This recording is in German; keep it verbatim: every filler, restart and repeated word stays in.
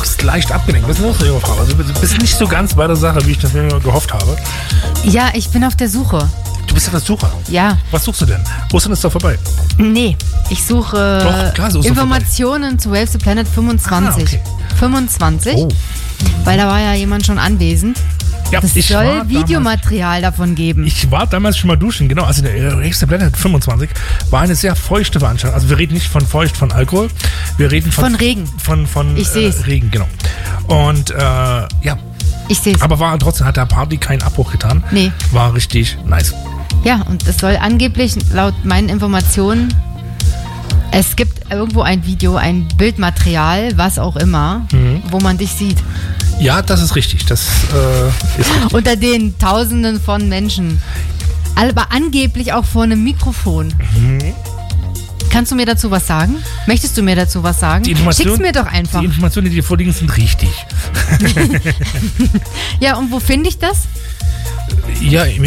wirkst leicht abgelenkt. Was ist los, junge Frau? Also, du bist nicht so ganz bei der Sache, wie ich das mir gehofft habe. Ja, ich bin auf der Suche. Du bist auf der Suche? Ja. Was suchst du denn? Ostern ist doch vorbei. Nee, ich suche Doch, klar, so ist Informationen zu Wave the Planet fünfundzwanzig. Ah, okay. fünfundzwanzig, Oh. weil da war ja jemand schon anwesend. Ja, Es ich war soll damals- Videomaterial davon geben. Ich war damals schon mal duschen, genau. Also der Wave the Planet fünfundzwanzig war eine sehr feuchte Veranstaltung. Also wir reden nicht von feucht von Alkohol, wir reden von, Von Regen. Von, von Ich seh's. äh, Regen, genau. Und äh, ja, Ich sehe es. aber war trotzdem, hat der Party keinen Abbruch getan. Nee. War richtig nice. Ja, und es soll angeblich laut meinen Informationen, es gibt irgendwo ein Video, ein Bildmaterial, was auch immer, Mhm. wo man dich sieht. Ja, das ist richtig. Das äh, ist richtig. Unter den Tausenden von Menschen. Aber angeblich auch vor einem Mikrofon. Mhm. Kannst du mir dazu was sagen? Möchtest du mir dazu was sagen? Die Information- Schick's mir doch einfach. Die Informationen, die dir vorliegen, sind richtig. Ja, und wo finde ich das? Ja, im